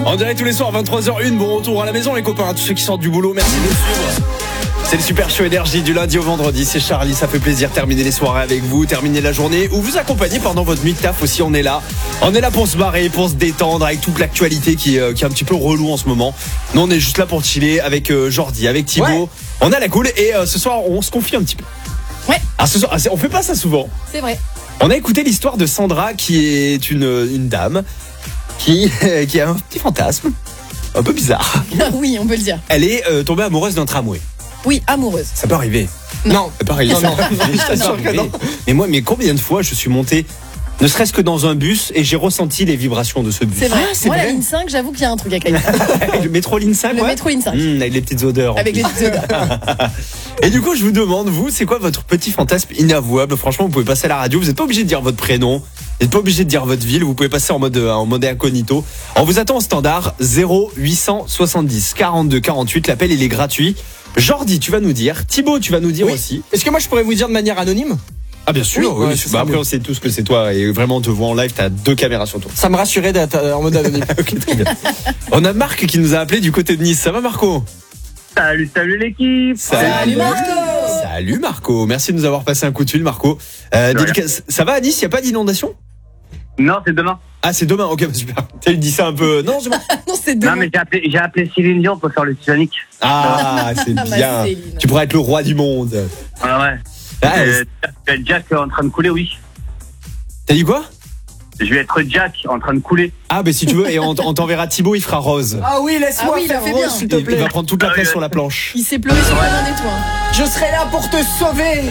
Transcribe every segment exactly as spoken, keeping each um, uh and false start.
En direct tous les soirs, vingt-trois heures une, bon retour à la maison les copains, tous ceux qui sortent du boulot, merci de nous suivre. C'est le Super Show Énergie du lundi au vendredi, c'est Charlie, ça fait plaisir de terminer les soirées avec vous, terminer la journée ou vous accompagner pendant votre nuit de taf aussi, on est là. On est là pour se barrer, pour se détendre avec toute l'actualité qui, euh, qui est un petit peu relou en ce moment. Nous on est juste là pour chiller avec euh, Jordi, avec Thibaut, ouais. On a la cool et euh, ce soir on se confie un petit peu. Ouais. Ah, ce soir, on fait pas ça souvent. C'est vrai. On a écouté l'histoire de Sandra qui est une, une dame qui, qui a un petit fantasme un peu bizarre. Oui, on peut le dire. Elle est euh, tombée amoureuse d'un tramway. Oui, amoureuse. Ça peut arriver. Non, ça peut arriver. Non, non. Ça peut arriver. Non. Mais moi, mais combien de fois je suis monté, ne serait-ce que dans un bus, et j'ai ressenti les vibrations de ce bus. C'est vrai. Ah, c'est moi, vrai. la ligne cinq, j'avoue qu'il y a un truc avec la ligne cinq. Le métro ligne cinq, Le ouais. métro ligne cinq. Mmh, avec les petites odeurs. Avec les petites odeurs. Et du coup, je vous demande, vous, c'est quoi votre petit fantasme inavouable? Franchement, vous pouvez passer à la radio. Vous n'êtes pas obligé de dire votre prénom. Vous n'êtes pas obligé de dire votre ville. Vous pouvez passer en mode, en mode incognito. On vous attend au standard zéro huit cent soixante-dix quarante-deux quarante-huit. L'appel, il est gratuit. Jordi, tu vas nous dire. Thibaut, tu vas nous dire oui. aussi. Est-ce que moi, je pourrais vous dire de manière anonyme? Ah bien sûr, oui, oui, oui, ouais, bah après mieux. on sait tous que c'est toi et vraiment on te voit en live, t'as deux caméras sur toi. Ça me rassurait d'être en mode anonyme. Okay, très bien. On a Marc qui nous a appelé du côté de Nice, ça va Marco? Salut, salut l'équipe. Salut, salut Marco. Salut Marco, merci de nous avoir passé un coup de fil Marco. Euh, dédicace... Ça va à Nice, il n'y a pas d'inondation? Non, c'est demain. Ah c'est demain, ok bah super. Tu dis ça un peu... Non, demain. Non, c'est demain. Non, mais j'ai appelé, j'ai appelé Céline Dion pour faire le Titanic. Ah c'est Ma bien, Céline. tu pourrais être le roi du monde. Ah ouais. Ah, Euh, Jack est en train de couler, oui. T'as dit quoi? Je vais être Jack en train de couler. Ah bah si tu veux, et on, on t'enverra Thibaut, il fera Rose. Ah oui, laisse-moi Ah oui, il a faire fait Rose, bien. s'il te Il, il plaît. va prendre toute la Ah, place oui, sur la ouais. planche. Il s'est pleuré sur un des toits. Je serai là pour te sauver.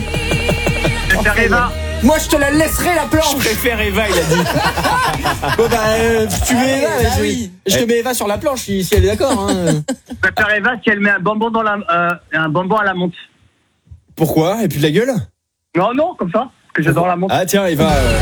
Je vais faire Eva. Moi, je te la laisserai la Je planche. préfère Eva, il a dit. Bon, bah, euh, tu mets Eva. bah je, oui. je te mets Eva sur la planche si, si elle est d'accord. Hein. Je vais faire Eva si elle met un bonbon dans la, euh, un bonbon à la menthe. Pourquoi? Et puis de la gueule? Non, non, comme ça. Parce que j'adore la menthe. Ah tiens, Eva. Euh...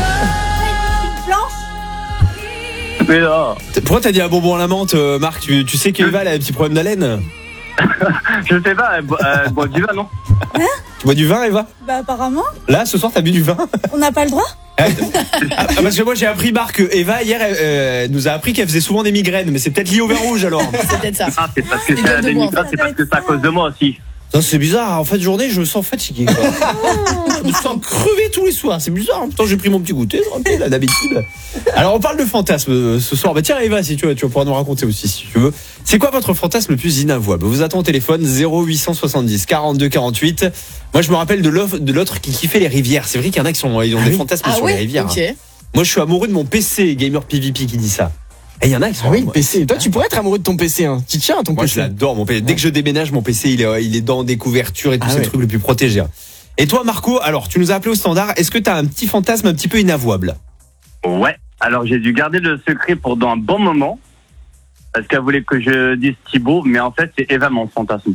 Mais là, Pourquoi t'as dit un bonbon à la menthe, euh, Marc? Tu, tu sais qu'Eva elle a un petit problème d'haleine? je sais pas, elle, bo- elle boit du vin, non? Tu bois du vin, Eva? Bah apparemment, Là, ce soir, t'as bu du vin? on n'a pas le droit. Ah, ah, parce que moi j'ai appris, Marc, que Eva hier elle, euh, elle nous a appris qu'elle faisait souvent des migraines, mais c'est peut-être lié au vin rouge alors. C'est peut-être ça. Ah, c'est parce que C'est c'est de des moi. migraines, c'est parce que c'est à cause de moi aussi. Non, c'est bizarre, en fin de journée je me sens fatigué. Quoi. Je me sens crevé tous les soirs, c'est bizarre. En même temps j'ai pris mon petit goûter, là, d'habitude. Alors on parle de fantasme euh, ce soir. Bah tiens Eva, si tu veux, tu vas pouvoir nous raconter aussi si tu veux. C'est quoi votre fantasme le plus inavouable? Vous attend au téléphone zéro huit cent soixante-dix quarante-deux quarante-huit. Moi je me rappelle de l'autre, de l'autre qui kiffait les rivières. C'est vrai qu'il y en a qui sont, ils ont Ah des oui. fantasmes Ah sur oui, les rivières. ok. Hein. Moi je suis amoureux de mon P C, Gamer P V P qui dit ça. Et il y en a qui sont... Ah oui, le P C. Toi, tu pourrais être amoureux de ton P C. Hein. Tu tiens à ton Moi, P C. je l'adore, mon P C. Dès que je déménage, mon P C, il est, il est dans des couvertures et tous Ah ces ouais. trucs le plus protégés. Et toi, Marco, alors, tu nous as appelé au standard. Est-ce que tu as un petit fantasme un petit peu inavouable? Ouais. Alors, j'ai dû garder le secret pendant un bon moment. Parce qu'elle voulait que je dise Thibaut, mais en fait, c'est Eva mon fantasme.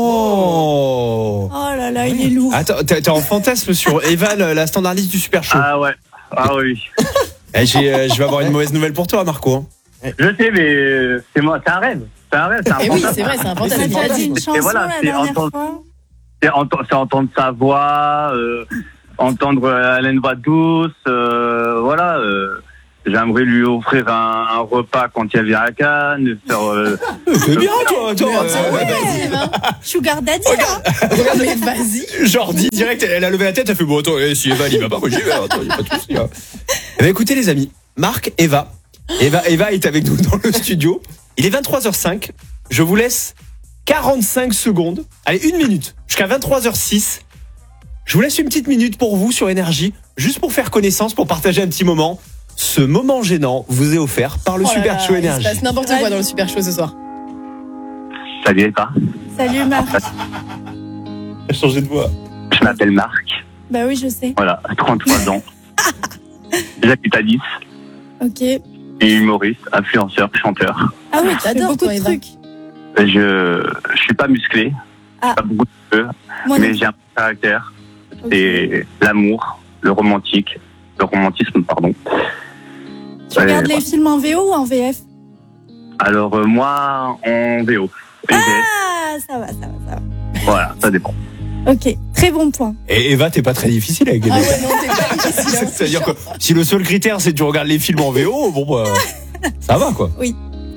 Oh Oh là là, il est lourd. Attends, t'es t'es en fantasme sur Eva, la la standardiste du Super Show. Ah ouais. Ah oui. Eh, j'ai, euh, je vais avoir une mauvaise nouvelle pour toi, Marco. hein. Je sais, mais euh, c'est moi, c'est un rêve. C'est un rêve, c'est un Et oui, fantasme. c'est vrai, c'est un On a fantasme. déjà dit une Et chanson voilà, la c'est dernière entendre- fois. C'est ent- c'est entendre sa voix, euh, entendre euh, elle a une voix douce, euh, voilà. Euh, J'aimerais lui offrir un, un repas quand elle vient à Cannes, faire. Euh, C'est bien, toi, attends. Mais euh, ouais, vas-y, hein. Sugar Daddy, là. Mais vas-y. Jordi, direct, elle a levé la tête, elle fait bon, attends, eh, si Eva, elle y va pas, moi j'y vais, attends, y a pas de souci. Hein. Eh ben, écoutez, les amis, Marc, Eva. Eva, Eva est avec nous dans le studio. Il est vingt-trois heures cinq. Je vous laisse quarante-cinq secondes. Allez, une minute. Jusqu'à vingt-trois heures six. Je vous laisse une petite minute pour vous sur Énergie, juste pour faire connaissance, pour partager un petit moment. Ce moment gênant vous est offert par le Oh là Super là, Show il se Énergie. passe n'importe quoi dans le Super Show ce soir. Salut Eva. Salut Marc. a changé de voix. Je m'appelle Marc. Bah oui, je sais. Voilà, trente-trois ans. J'habite à Nice. Ok. Et humoriste, influenceur, chanteur. Ah oui, tu fais J'adore, beaucoup toi, de Eva. trucs. Je je suis pas musclé, Ah. pas beaucoup de cheveux, Moi, mais non. j'ai un caractère. Ok. C'est l'amour, le romantique, le romantisme, pardon. Tu regardes Ouais, les films en V O ou en V F? Alors euh, moi en V O. Et Ah, ça va, ça va, ça va. voilà, ça dépend. Ok, très bon point. Et Eva, t'es pas très difficile avec les Ah mecs. ouais, non, t'es pas difficile. hein. C'est-à-dire que si le seul critère c'est que tu regardes les films en V O, bon bah, ça va quoi. Oui.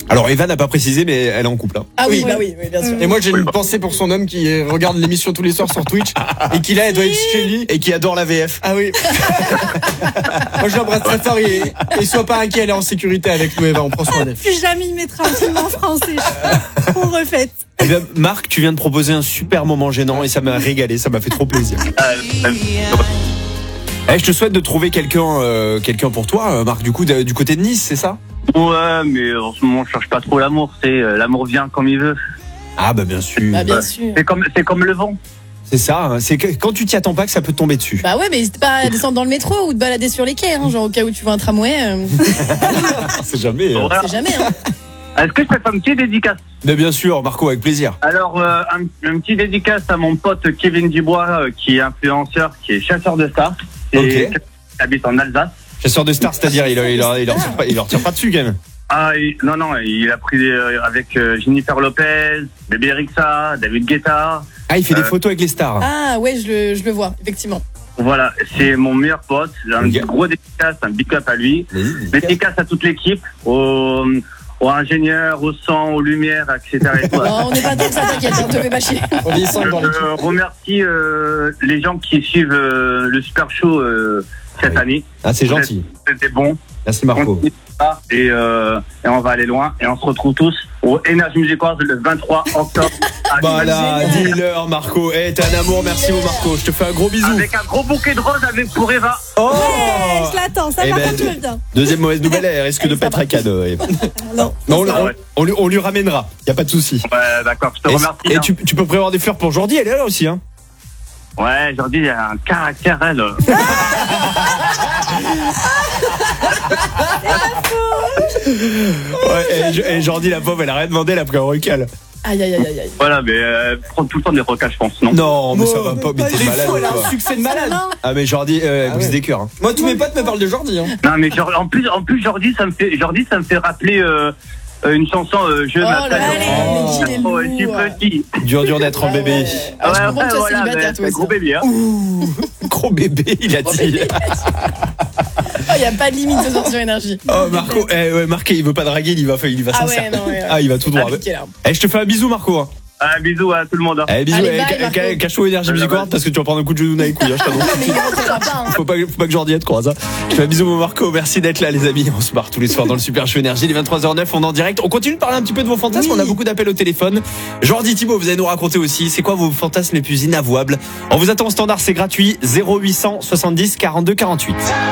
Alors Eva n'a pas précisé, mais elle est en couple. Hein. Ah oui, Oui. bah oui, oui, bien sûr. Et moi, j'ai une pensée pour son homme qui euh, regarde l'émission tous les soirs sur Twitch et qui là, elle doit être chez lui. Et qui adore la V F. Ah oui. Moi, je l'embrasse très fort et, et sois pas inquiet, elle est en sécurité avec nous, Eva. On prend soin d'elle. Plus jamais il mettra un film en français. On refait. Eh bien, Marc, tu viens de proposer un super moment gênant et ça m'a régalé, ça m'a fait trop plaisir. Euh, euh, Eh, je te souhaite de trouver quelqu'un euh, quelqu'un pour toi, euh, Marc, du coup, de- du côté de Nice, c'est ça? ouais, mais en ce moment, je cherche pas trop l'amour. C'est euh, l'amour vient comme il veut. Ah bah bien sûr. Bah bien sûr. C'est comme, c'est comme le vent. C'est ça, hein, c'est que quand tu t'y attends pas que ça peut te tomber dessus. Bah ouais, mais n'hésite pas à descendre dans le métro ou te balader sur les quais, hein, genre au cas où tu vois un tramway, euh, C'est jamais. hein. Voilà. c'est jamais. Hein. Est-ce que je peux faire un petit dédicace? Mais bien sûr, Marco, avec plaisir. Alors, euh, un, un petit dédicace à mon pote Kevin Dubois, euh, qui est influenceur, qui est chasseur de stars, et Ok. qui habite en Alsace. Chasseur de stars, c'est-à-dire, il, il, il, il, leur tire pas, il leur tire pas dessus quand même. Ah, il- non, non, il a pris euh, avec euh, Jennifer Lopez, Bébé Rexha, David Guetta. Ah, il fait des Euh. photos avec les stars. Ah ouais, je le, je le vois, effectivement. Voilà, c'est mon meilleur pote. J'ai un Ok. gros dédicace, un big up à lui. Vas-y. Dédicace à toute l'équipe, aux, aux ingénieurs, au son, aux lumières, et cetera. Et tout. Non, on n'est pas comme ça, t'inquiète, on te fait pas chier. On est cinq dans l'équipe. Je remercie euh, les gens qui suivent euh, le Super Show euh, cette Oui. année. Ah, c'est gentil. C'était bon. Merci Marco. Continue ça, Et, euh, et on va aller loin. Et on se retrouve tous au Energy Music Awards le vingt-trois octobre. à Voilà, Génial. dis-leur Marco. Eh, t'es un amour, merci mon Marco. Je te fais un gros bisou. Avec un gros bouquet de roses avec pour Eva. Oh Ouais, je l'attends, ça Eh par ben, contre, je veux bien. Deuxième mauvaise nouvelle, elle risque de pas être un cadeau. Eva. Non. Non, on, on- Ouais. on lui, on lui ramènera. Y a pas de souci. Ouais, d'accord, je te Et, remercie. et hein. tu, tu peux prévoir des fleurs pour Jordi, elle est là aussi, hein. Ouais, Jordi, il a un caractère, elle. Ouais, et, et Jordi, la pauvre, elle a rien demandé, elle a pris un recal. Aïe, aïe, aïe, aïe, aïe. Voilà, mais euh, prendre tout le temps des recas, je pense, non? Non, mais ça va pas, mais Elle t'es est malade. fou, elle a toi. un succès de malade. Non. Ah, mais Jordi, euh, elle Ah brise ouais. des cœurs. Hein. Moi, tous mes potes me parlent de Jordi. Hein. Non, mais genre, en plus, en plus, Jordi, ça me fait, Jordi, ça me fait rappeler euh, euh, une chanson. Euh, je Oh là m'appelle. là, Oh. mais qu'il est Oh, je suis lourd. petit. Dur, dur d'être en bébé. Alors, je Ouais, comprends que tu ouais, sois voilà, célibataire, mais toi c'est gros aussi. bébé, hein. Gros bébé, il a dit. Il n'y a pas de limite ce soir sur énergie. Oh, Marco, eh, ouais, Marqué, il veut pas draguer, il va, il va Ah sincère. ouais, non, ouais. Ah, il va tout droit. Appliqué, là. Eh, je te fais un bisou, Marco. Hein. Un bisou à tout le monde. hein. Eh, bisous, Allez, eh, bye, ca- Marco. ca- cache-toi Énergie Music Award parce que tu vas prendre un coup de genou dans les couilles, hein, je t'annonce. Mais il rentrera pas, hein. Faut pas, faut pas que Jordi te croise. Hein. Je fais un bisou, mon Marco. Merci d'être là, les amis. On se barre tous les soirs dans le Super Show Énergie. Les vingt-trois heures neuf, on est en direct. On continue de parler un petit peu de vos fantasmes. Oui. On a beaucoup d'appels au téléphone. Jordi, Thibaut, vous allez nous raconter aussi. C'est quoi vos fantasmes les plus inavouables? On vous attend au standard, c'est gratuit. zéro huit cent soixante-dix quarante-deux quarante-huit.